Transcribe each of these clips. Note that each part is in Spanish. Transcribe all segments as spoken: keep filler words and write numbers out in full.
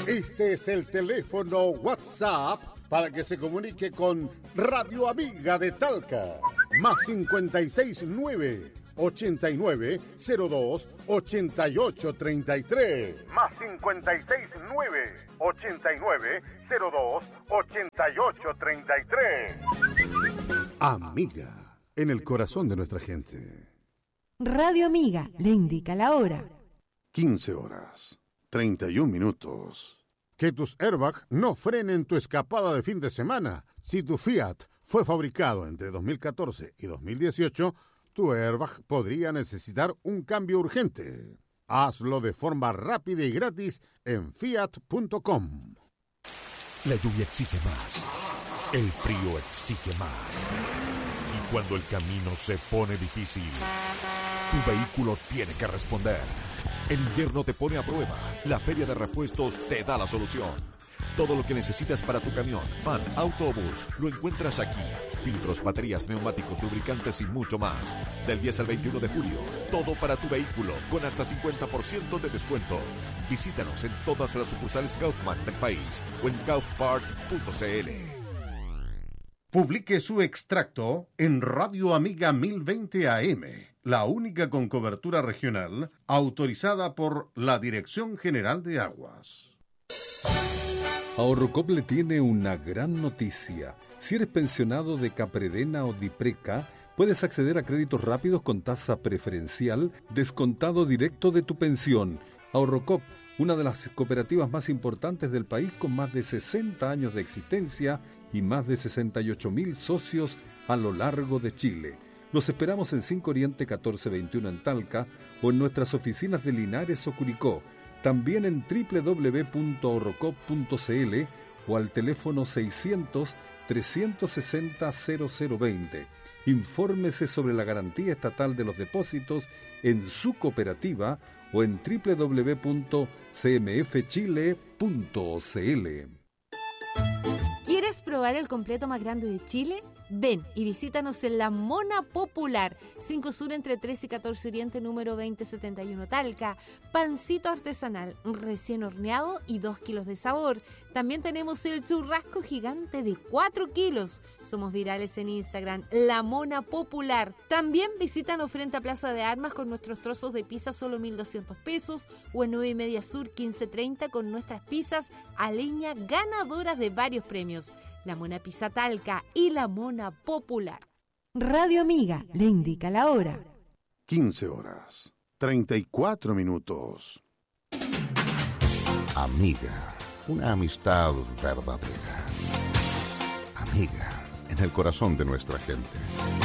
Este es el teléfono WhatsApp para que se comunique con Radio Amiga de Talca. Más cincuenta y seis nueve, ochenta y nueve, cero dos, ochenta y ocho treinta y tres. Más cincuenta y seis nueve, ochenta y nueve, cero dos, ochenta y ocho treinta y tres. Amiga, en el corazón de nuestra gente. Radio Amiga le indica la hora. quince horas, treinta y un minutos. Que tus airbags no frenen tu escapada de fin de semana. Si tu Fiat fue fabricado entre dos mil catorce y dos mil dieciocho, tu airbag podría necesitar un cambio urgente. Hazlo de forma rápida y gratis en fiat punto com. La lluvia exige más. El frío exige más. Y cuando el camino se pone difícil, tu vehículo tiene que responder. El invierno te pone a prueba. La Feria de Repuestos te da la solución. Todo lo que necesitas para tu camión, van, auto o bus, lo encuentras aquí. Filtros, baterías, neumáticos, lubricantes y mucho más. Del diez al veintiuno de julio, todo para tu vehículo, con hasta cincuenta por ciento de descuento. Visítanos en todas las sucursales Kaufman del país o en kaufparts punto c l. Publique su extracto en Radio Amiga mil veinte A M, la única con cobertura regional autorizada por la Dirección General de Aguas. Ahorrocop le tiene una gran noticia. Si eres pensionado de Capredena o Dipreca, puedes acceder a créditos rápidos con tasa preferencial, descontado directo de tu pensión. Ahorrocop, una de las cooperativas más importantes del país con más de sesenta años de existencia y más de sesenta y ocho mil socios a lo largo de Chile. Los esperamos en cinco Oriente catorce veintiuno en Talca o en nuestras oficinas de Linares o Curicó. También en doble u doble u doble u punto ahorrocop punto c l o al teléfono seiscientos, trescientos sesenta, cero cero veinte. Infórmese sobre la garantía estatal de los depósitos en su cooperativa o en doble u doble u doble u punto c m f chile punto c l. ¿Quieres probar el completo más grande de Chile? Ven y visítanos en La Mona Popular, cinco Sur entre trece y catorce Oriente, número veinte setenta y uno Talca. Pancito artesanal, recién horneado y dos kilos de sabor. También tenemos el churrasco gigante de cuatro kilos. Somos virales en Instagram, La Mona Popular. También visítanos frente a Plaza de Armas con nuestros trozos de pizza solo mil doscientos pesos o en nueve y media Sur quince treinta con nuestras pizzas a leña ganadoras de varios premios. La Mona Pizza Talca y La Mona Popular. Radio Amiga le indica la hora. quince horas, treinta y cuatro minutos. Amiga, una amistad verdadera. Amiga, en el corazón de nuestra gente.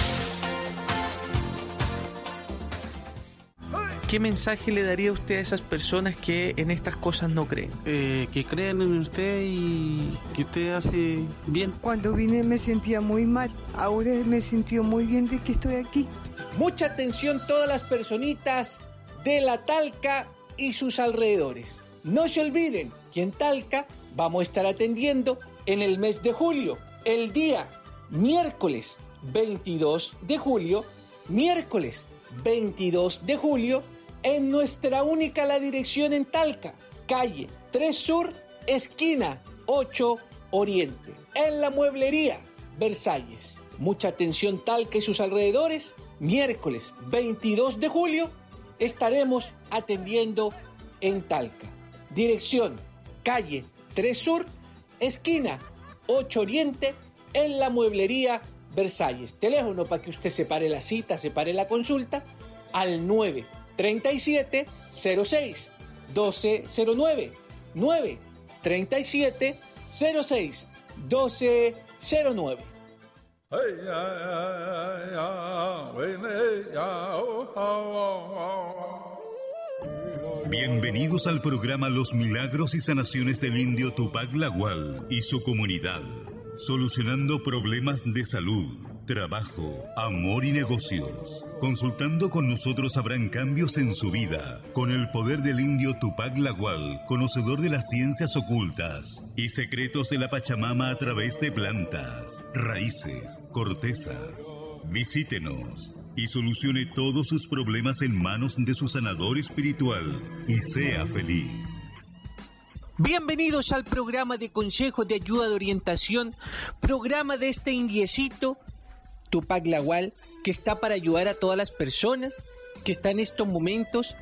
¿Qué mensaje le daría usted a esas personas que en estas cosas no creen? Eh, que crean en usted y que usted hace bien. Cuando vine me sentía muy mal, ahora me siento muy bien de que estoy aquí. Mucha atención todas las personitas de la Talca y sus alrededores. No se olviden que en Talca vamos a estar atendiendo en el mes de julio, el día miércoles veintidós de julio, miércoles veintidós de julio, en nuestra única la dirección en Talca, calle tres Sur, esquina ocho Oriente, en la mueblería Versalles. Mucha atención Talca y sus alrededores, miércoles veintidós de julio estaremos atendiendo en Talca. Dirección, calle tres Sur, esquina ocho Oriente, en la mueblería Versalles. Teléfono para que usted separe la cita, separe la consulta, al nueve treinta y siete, cero seis, doce cero nueve, nueve treinta y siete, cero seis, doce cero nueve. Bienvenidos al programa Los Milagros y Sanaciones del Indio Tupac Lagual y su comunidad, solucionando problemas de salud, trabajo, amor y negocios. Consultando con nosotros habrán cambios en su vida, con el poder del indio Tupac Lagual, conocedor de las ciencias ocultas y secretos de la Pachamama a través de plantas, raíces, cortezas. Visítenos y solucione todos sus problemas en manos de su sanador espiritual y sea feliz. Bienvenidos al programa de consejos de ayuda de orientación, programa de este indiecito, Tupac Lawal, que está para ayudar a todas las personas que están en estos momentos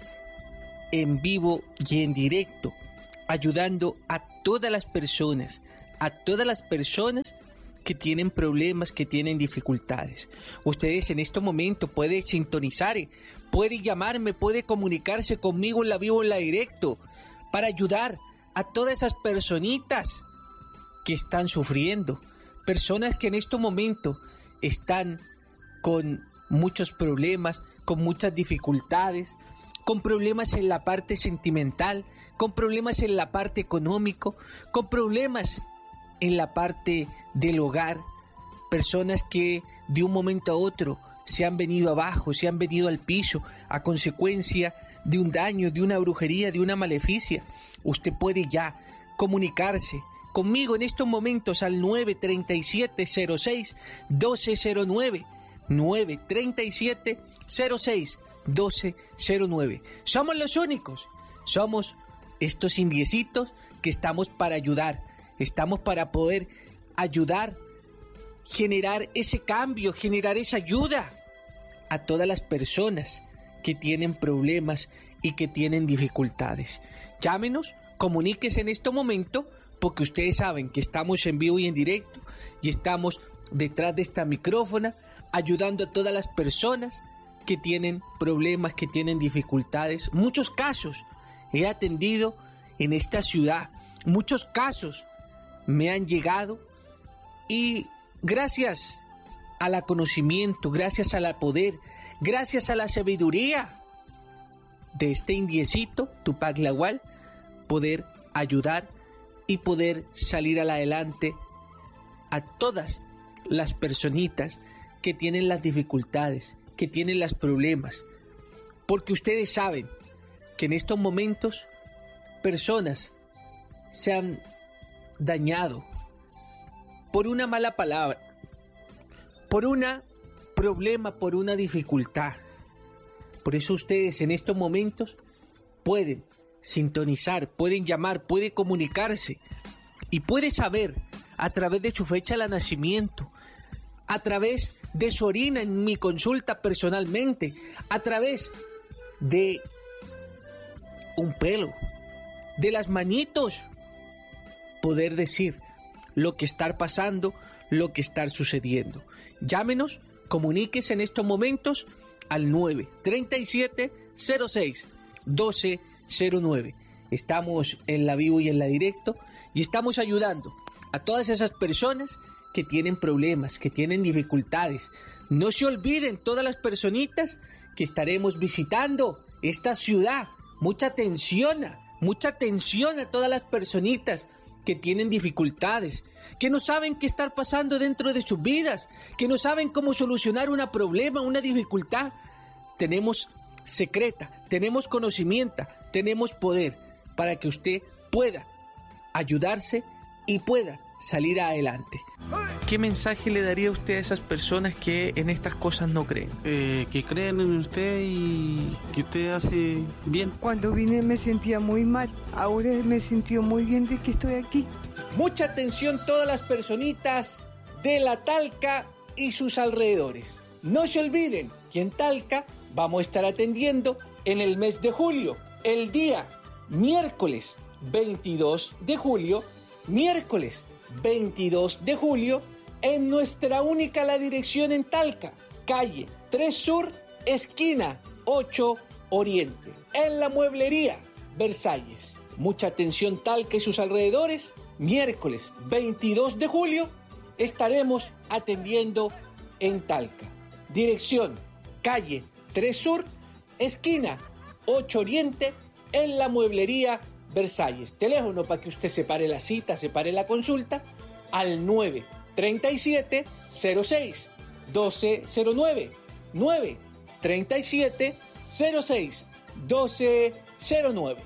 en vivo y en directo, ayudando a todas las personas, a todas las personas que tienen problemas, que tienen dificultades. Ustedes en este momento pueden sintonizar, pueden llamarme, pueden comunicarse conmigo en la vivo, en la directo, para ayudar a todas esas personitas que están sufriendo, personas que en este momento están con muchos problemas, con muchas dificultades, con problemas en la parte sentimental, con problemas en la parte económico, con problemas en la parte del hogar, personas que de un momento a otro se han venido abajo, se han venido al piso a consecuencia de un daño, de una brujería, de una maleficia. Usted puede ya comunicarse conmigo en estos momentos al nueve treinta y siete, cero seis, doce cero nueve, nueve treinta y siete, cero seis, doce cero nueve. Somos los únicos, somos estos indiecitos que estamos para ayudar, estamos para poder ayudar, generar ese cambio, generar esa ayuda a todas las personas que tienen problemas y que tienen dificultades. Llámenos, comuníquese en este momento, porque ustedes saben que estamos en vivo y en directo y estamos detrás de esta micrófona ayudando a todas las personas que tienen problemas, que tienen dificultades. Muchos casos he atendido en esta ciudad, muchos casos me han llegado y gracias al conocimiento, gracias al poder, gracias a la sabiduría de este indiecito, Tupac Lawal, poder ayudar y poder salir adelante a todas las personitas que tienen las dificultades, que tienen los problemas, porque ustedes saben que en estos momentos personas se han dañado por una mala palabra, por un problema, por una dificultad. Por eso ustedes en estos momentos pueden sintonizar, pueden llamar, pueden comunicarse y pueden saber a través de su fecha de nacimiento, a través de su orina en mi consulta personalmente, a través de un pelo, de las manitos, poder decir lo que está pasando, lo que está sucediendo. Llámenos, comuníquese en estos momentos al nueve treinta y siete, cero seis, doce cero nueve. Estamos en la vivo y en la directo y estamos ayudando a todas esas personas que tienen problemas, que tienen dificultades. No se olviden todas las personitas que estaremos visitando esta ciudad. Mucha atención, mucha atención a todas las personitas que tienen dificultades, que no saben qué estar pasando dentro de sus vidas, que no saben cómo solucionar un problema, una dificultad. Tenemos secreta, tenemos conocimiento, tenemos poder para que usted pueda ayudarse y pueda salir adelante. ¿Qué mensaje le daría usted a esas personas que en estas cosas no creen? Eh, que creen en usted y que usted hace bien. Cuando vine me sentía muy mal, ahora me sintió muy bien de que estoy aquí. Mucha atención todas las personitas de la Talca y sus alrededores. No se olviden que en Talca vamos a estar atendiendo en el mes de julio, el día miércoles veintidós de julio, miércoles veintidós de julio, en nuestra única la dirección en Talca, calle tres Sur, esquina ocho Oriente, en la mueblería Versalles. Mucha atención Talca y sus alrededores, miércoles veintidós de julio estaremos atendiendo en Talca. Dirección, calle tres Sur, esquina ocho Oriente, en la mueblería Versalles. Teléfono para que usted separe la cita, separe la consulta, al nueve treinta y siete, cero seis, doce cero nueve, nueve treinta y siete, cero seis, doce cero nueve.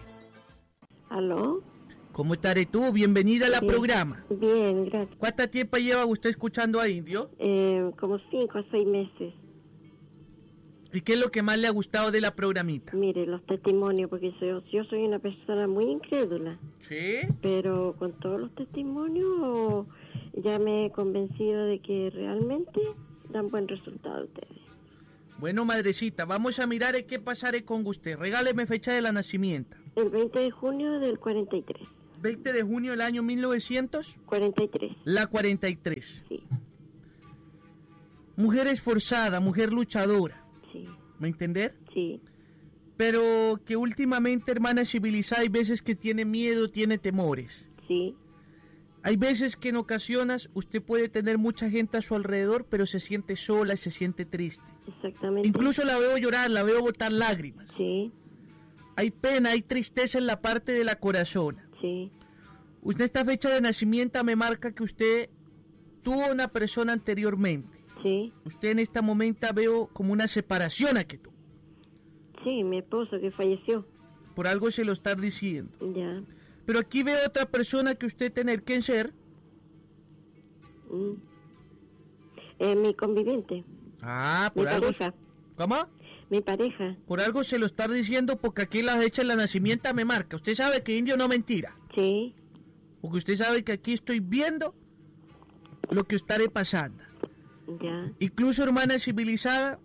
¿Aló? ¿Cómo estaré tú? Bienvenida a la Bien, programa. Bien, gracias. ¿Cuánto tiempo lleva usted escuchando a Indio? Eh, como cinco a seis meses. ¿Y qué es lo que más le ha gustado de la programita? Mire, los testimonios, porque yo, yo soy una persona muy incrédula. ¿Sí? Pero con todos los testimonios ya me he convencido de que realmente dan buen resultado ustedes. Bueno, madrecita, vamos a mirar qué pasaré con usted. Regáleme fecha de la nacimiento. El veinte de junio del cuarenta y tres. veinte de junio del año mil novecientos cuarenta y tres. La cuarenta y tres. Sí. Mujer esforzada, mujer luchadora. Sí. ¿Me entender? Sí. Pero que últimamente, hermana civilizada, hay veces que tiene miedo, tiene temores. Sí. Hay veces que en ocasiones usted puede tener mucha gente a su alrededor, pero se siente sola y se siente triste. Exactamente. Incluso la veo llorar, la veo botar lágrimas. Sí. Hay pena, hay tristeza en la parte de la corazón. Sí. Usted, esta fecha de nacimiento me marca que usted tuvo una persona anteriormente. Sí. Usted en este momento veo como una separación a que tú. Sí, mi esposo que falleció. Por algo se lo está diciendo. Ya. Pero aquí veo otra persona que usted tener que ser. Mm. Eh, mi conviviente. Ah, por mi algo. Pareja. ¿Cómo? Mi pareja. Por algo se lo está diciendo porque aquí la fecha de la nacimiento me marca. Usted sabe que indio no mentira. Sí. Porque usted sabe que aquí estoy viendo lo que estaré pasando. Ya. Incluso, hermana civilizada,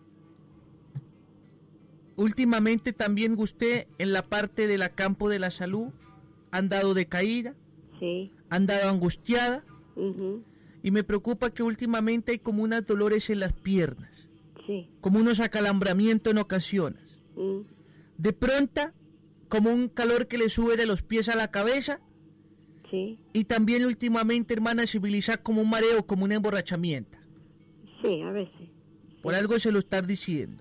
últimamente también usted en la parte de la campo de la salud ha andado decaída, sí, ha andado angustiada, uh-huh. Y me preocupa que últimamente hay como unos dolores en las piernas, sí, como unos acalambramientos en ocasiones, uh-huh. De pronto como un calor que le sube de los pies a la cabeza, sí, y también últimamente, hermana civilizada, como un mareo, como un emborrachamiento. Sí, a veces. Por algo se lo está diciendo.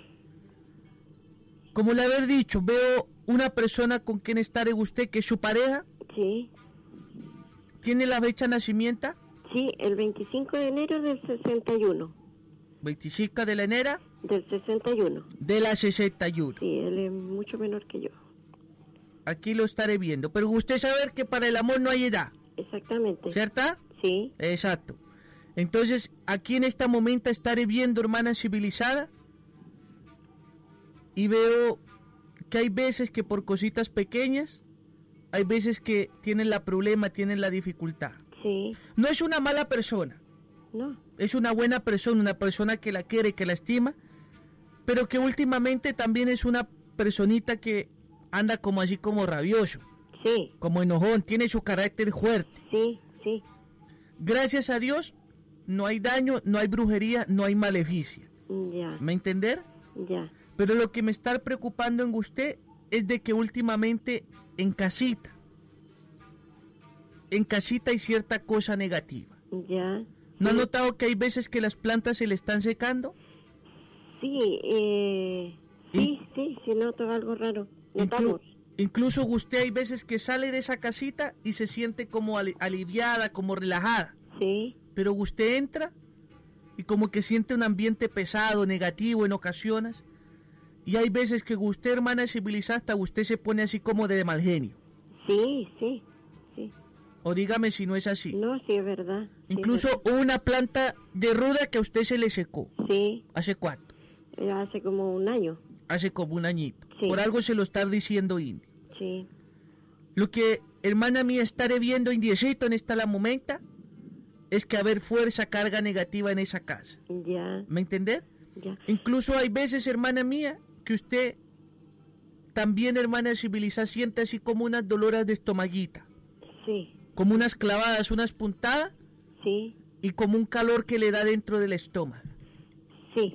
Como le haber dicho, veo una persona con quien estar usted, que es su pareja. Sí. ¿Tiene la fecha de nacimiento? Sí, el veinticinco de enero del sesenta y uno. veinticinco de enero del sesenta y uno. De la sesenta y uno. Sí, él es mucho menor que yo. Aquí lo estaré viendo. Pero usted sabe que para el amor no hay edad. Exactamente. ¿Cierto? Sí. Exacto. Entonces, aquí en este momento estaré viendo, hermana civilizada, y veo que hay veces que por cositas pequeñas, hay veces que tienen la problema, tienen la dificultad. Sí. No es una mala persona. No. Es una buena persona, una persona que la quiere, que la estima, pero que últimamente también es una personita que anda como así como rabioso. Sí. Como enojón, tiene su carácter fuerte. Sí, sí. Gracias a Dios, no hay daño, no hay brujería, no hay maleficia. Ya. ¿Me entender? Ya. Pero lo que me está preocupando en usted es de que últimamente en casita, en casita hay cierta cosa negativa. Ya. ¿No sí. ha notado que hay veces que las plantas se le están secando? Sí, eh, sí, ¿Y? sí, sí noto algo raro. Notamos. Inclu incluso usted hay veces que sale de esa casita y se siente como ali aliviada, como relajada. Sí. Pero usted entra y como que siente un ambiente pesado, negativo en ocasiones. Y hay veces que usted, hermana civilizada, hasta usted se pone así como de mal genio. Sí, sí, sí. O dígame si no es así. No, sí es verdad. Incluso sí es verdad. una planta de ruda que a usted se le secó. Sí. ¿Hace cuánto? Eh, hace como un año. Hace como un añito. Sí. Por algo se lo está diciendo Indio. Sí. Lo que, hermana mía, estaré viendo indiecito en esta la momenta es que haber fuerza, carga negativa en esa casa. Ya. ¿Me entender? Ya. Incluso hay veces, hermana mía, que usted también, hermana civilizada, siente así como unas doloras de estomaguita. Sí. Como unas clavadas, unas puntadas. Sí. Y como un calor que le da dentro del estómago. Sí.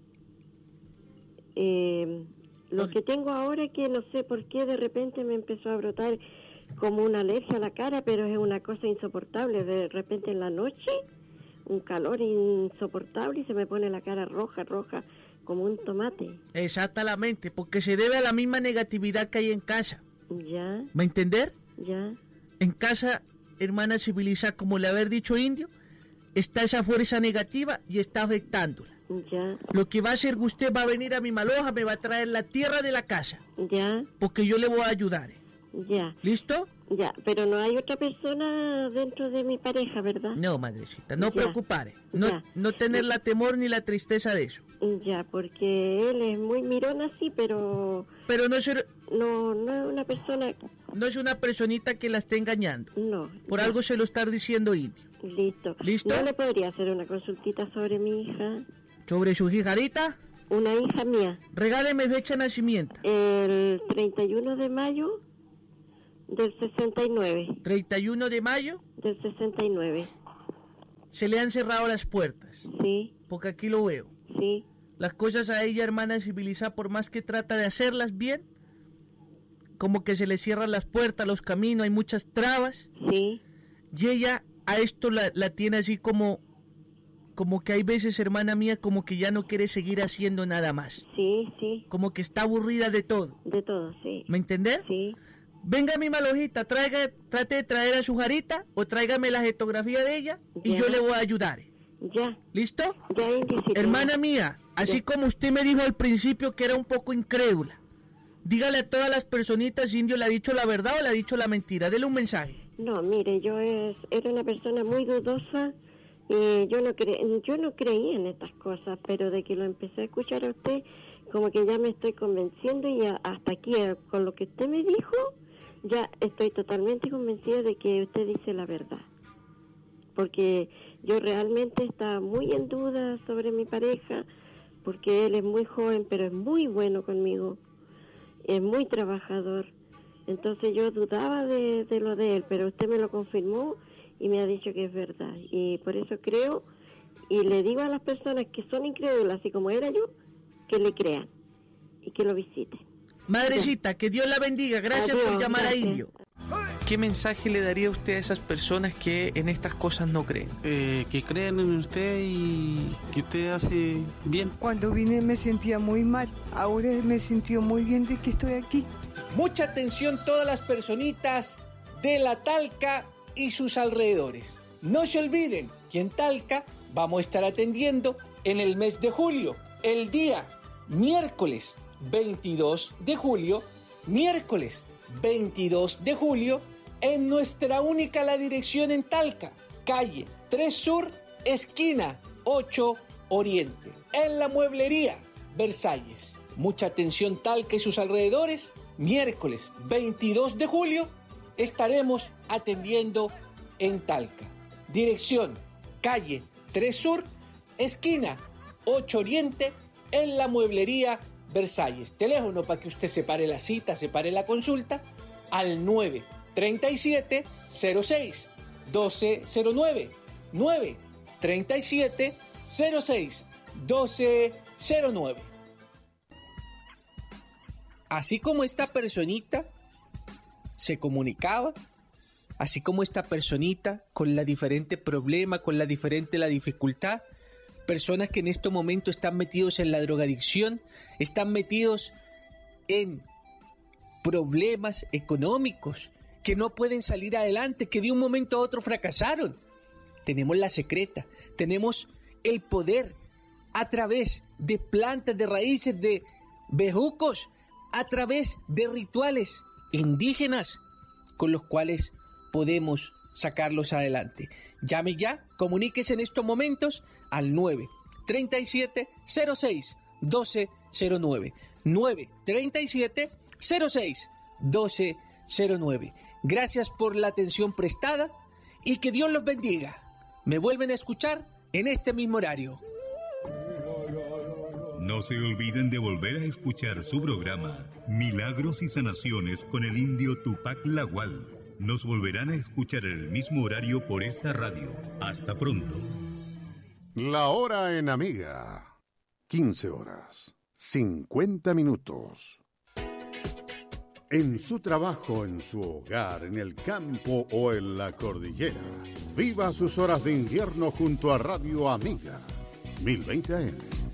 Eh, lo que tengo ahora es que no sé por qué de repente me empezó a brotar como una alergia a la cara, pero es una cosa insoportable. De repente en la noche, un calor insoportable y se me pone la cara roja, roja, como un tomate. Exactamente, porque se debe a la misma negatividad que hay en casa. Ya. ¿Me entender? Ya. En casa, hermana civilizada, como le haber dicho Indio, está esa fuerza negativa y está afectándola. Ya. Lo que va a hacer usted va a venir a mi maloja, me va a traer la tierra de la casa. Ya. Porque yo le voy a ayudar. Ya. ¿Listo? Ya, pero no hay otra persona dentro de mi pareja, ¿verdad? No, madrecita, no Ya. preocupare. No, Ya. no tener la temor ni la tristeza de eso. Ya, porque él es muy mirón así, pero... Pero no es, No, no es una persona... no es una personita que la esté engañando. No. Por ya. algo se lo está diciendo Indio. Listo. ¿Listo? ¿No le podría hacer una consultita sobre mi hija? ¿Sobre su hijarita? Una hija mía. Regáleme fecha de nacimiento. El treinta y uno de mayo del sesenta y nueve. ¿treinta y uno de mayo? Del sesenta y nueve. Se le han cerrado las puertas. Sí. Porque aquí lo veo. Sí. Las cosas a ella, hermana civilizada, por más que trata de hacerlas bien, como que se le cierran las puertas, los caminos, hay muchas trabas. Sí. Y ella a esto la, la tiene así como, como que hay veces, hermana mía, como que ya no quiere seguir haciendo nada más. Sí, sí. Como que está aburrida de todo. De todo, sí. ¿Me entender? Sí. Venga mi malojita, traiga, trate de traer a su jarita o tráigame la fotografía de ella y Ya. yo le voy a ayudar. Ya. ¿Listo? Ya, Indy, sí, Hermana tengo. mía, así Ya. como usted me dijo al principio que era un poco incrédula, dígale a todas las personitas si Indio le ha dicho la verdad o le ha dicho la mentira. Dele un mensaje. No, mire, yo es, era una persona muy dudosa y yo no, cre, yo no creía en estas cosas, pero de que lo empecé a escuchar a usted, como que ya me estoy convenciendo y a, hasta aquí, eh, con lo que usted me dijo, ya estoy totalmente convencida de que usted dice la verdad. Porque yo realmente estaba muy en duda sobre mi pareja, porque él es muy joven, pero es muy bueno conmigo, es muy trabajador. Entonces yo dudaba de, de lo de él, pero usted me lo confirmó y me ha dicho que es verdad. Y por eso creo, y le digo a las personas que son incrédulas, así como era yo, que le crean y que lo visiten. Madrecita, que Dios la bendiga. Gracias Adiós, por llamar gracias. a Indio. ¿Qué mensaje le daría usted a esas personas que en estas cosas no creen? Eh, que crean en usted y que usted hace bien. Cuando vine me sentía muy mal. Ahora me sintió muy bien de que estoy aquí. Mucha atención todas las personitas de la Talca y sus alrededores. No se olviden que en Talca vamos a estar atendiendo en el mes de julio, el día miércoles veintidós de julio, miércoles veintidós de julio, en nuestra única la dirección en Talca, calle tres Sur, esquina ocho Oriente, en la mueblería Versalles. Mucha atención Talca y sus alrededores, miércoles veintidós de julio estaremos atendiendo en Talca. Dirección, calle tres Sur, esquina ocho Oriente, en la mueblería Versalles. Teléfono para que usted separe la cita, separe la consulta, al nueve treinta y siete cero seis doce cero nueve, nueve treinta y siete cero seis doce cero nueve. Así como esta personita se comunicaba, así como esta personita con la diferente problema, con la diferente la dificultad, personas que en este momento están metidos en la drogadicción, están metidos en problemas económicos, que no pueden salir adelante, que de un momento a otro fracasaron. Tenemos la secreta, tenemos el poder a través de plantas, de raíces, de bejucos, a través de rituales indígenas con los cuales podemos sacarlos adelante. Llame ya, comuníquese en estos momentos al nueve treinta y siete cero seis doce cero nueve, nueve treinta y siete cero seis doce cero nueve. Gracias por la atención prestada y que Dios los bendiga. Me vuelven a escuchar en este mismo horario. No se olviden de volver a escuchar su programa Milagros y Sanaciones con el indio Tupac Lagual. Nos volverán a escuchar en el mismo horario por esta radio. Hasta pronto. La hora en Amiga. quince horas, cincuenta minutos. En su trabajo, en su hogar, en el campo o en la cordillera, viva sus horas de invierno junto a Radio Amiga. mil veinte A M.